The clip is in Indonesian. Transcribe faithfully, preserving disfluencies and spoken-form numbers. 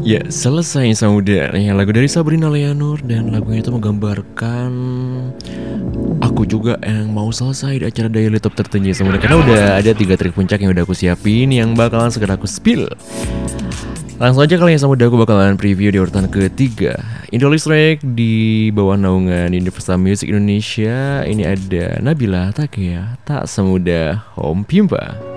Ya, selesai Sauda. Ya, lagu dari Sabrina Leanur dan lagunya itu menggambarkan aku juga yang mau selesai di acara Daily Top tertinggi Sauda. Karena udah ada tiga trik puncak yang udah aku siapin yang bakalan segera aku spill. Langsung aja kali ya Samudra, aku bakalan preview di urutan ketiga. Indolistrek di bawah naungan Universal Music Indonesia. Ini ada Nabila Takea, Tak Semudah Home Pimpa.